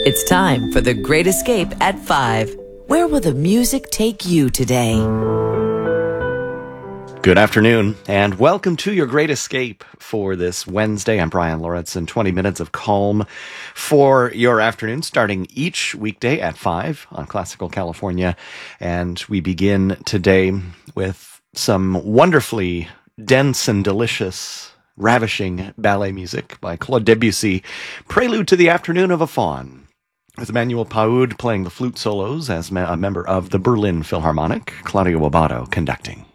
It's time for The Great Escape at 5. Where will the music take you today? Good afternoon, and welcome to your Great Escape for this Wednesday. I'm Brian Lauritsen. 20 minutes of calm for your afternoon, starting each weekday at 5 on Classical California. And we begin today with some wonderfully dense and delicious, ravishing ballet music by Claude Debussy, Prelude to the Afternoon of a Faun, with Emmanuel Paoud playing the flute solos as a member of the Berlin Philharmonic, Claudio Abbado conducting.